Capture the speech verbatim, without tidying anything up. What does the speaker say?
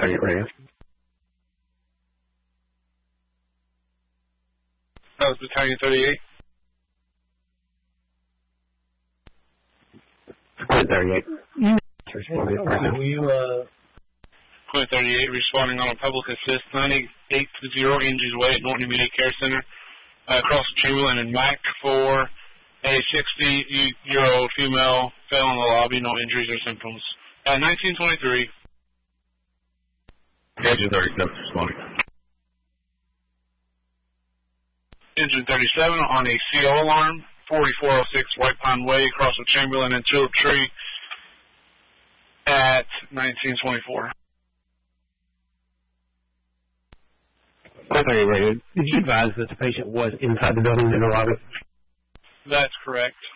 thirty-eight radio. That was Battalion thirty-eight. Point thirty-eight. Will you, uh... Point thirty-eight, responding on a public assist, ninety-eight to zero, injuries away at Norton Immediate Care Center. Uh, across Chamberlain and Mac for a sixty-year-old female fell in the lobby, no injuries or symptoms. At nineteen twenty-three. Engine thirty-seven, responding. Engine thirty-seven on a C O alarm, forty-four oh six White Pine Way, across the Chamberlain and Tulip Tree at nineteen twenty-four. thirty-eight radio. Did you advise that the patient was inside the building in the lobby? That's correct.